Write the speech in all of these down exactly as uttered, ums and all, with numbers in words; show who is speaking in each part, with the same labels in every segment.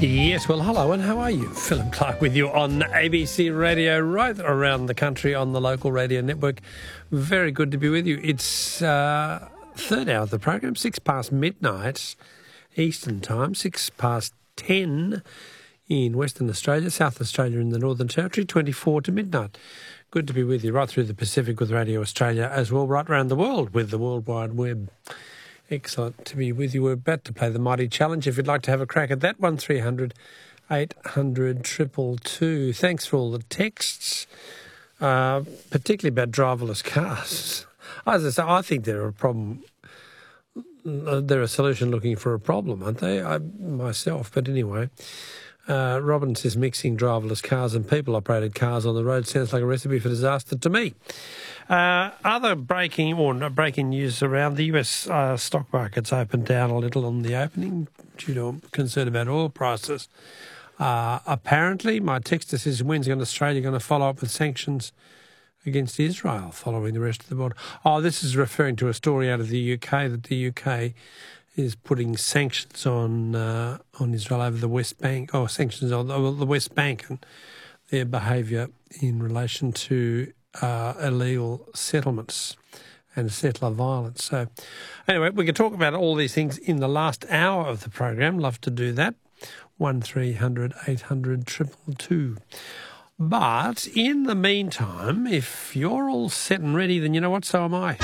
Speaker 1: Yes, well, hello, and how are you? Philip Clark with you on A B C Radio, right around the country on the local radio network. Very good to be with you. It's uh, third hour of the program, six past midnight Eastern Time, six past ten in Western Australia, South Australia in the Northern Territory, twenty-four to midnight. Good to be with you right through the Pacific with Radio Australia as well, right around the world with the World Wide Web. Excellent to be with you. We're about to play the Mighty Challenge. If you'd like to have a crack at that, one three hundred eight hundred two two two. Thanks for all the texts, uh, particularly about driverless cars. As I say, I think they're a problem. They're a solution looking for a problem, aren't they? I myself, but anyway. Uh, Robin says mixing driverless cars and people-operated cars on the road sounds like a recipe for disaster to me. Uh, other breaking or not breaking news around the U S uh, stock markets opened down a little on the opening due to concern about oil prices. Uh, apparently, my texter says, when's Australia going to follow up with sanctions against Israel following the rest of the world? Oh, this is referring to a story out of the U K that the U K is putting sanctions on uh, on Israel over the West Bank, or sanctions on the West Bank and their behaviour in relation to uh, illegal settlements and settler violence. So anyway, we can talk about all these things in the last hour of the program. Love to do that. one three hundred eight hundred two two two. But in the meantime, if you're all set and ready, then you know what, so am I.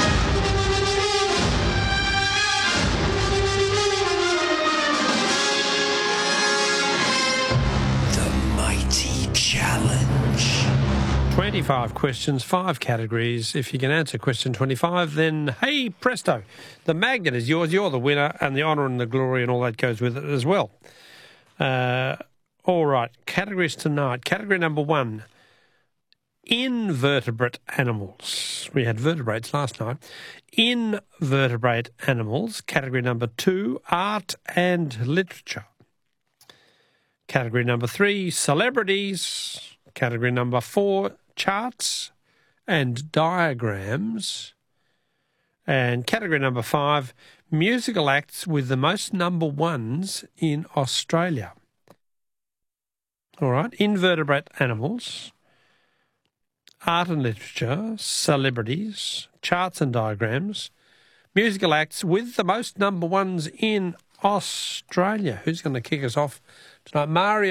Speaker 1: twenty-five questions, five categories. If you can answer question twenty-five, then hey, presto, the magnet is yours. You're the winner, and the honour and the glory and all that goes with it as well. Uh, all right, categories tonight. Category number one, invertebrate animals. We had vertebrates last night. Invertebrate animals. Category number two, art and literature. Category number three, celebrities. Category number four, charts and diagrams. And category number five, musical acts with the most number ones in Australia. All right, invertebrate animals, art and literature, celebrities, charts and diagrams, musical acts with the most number ones in Australia. Who's going to kick us off tonight? Mario.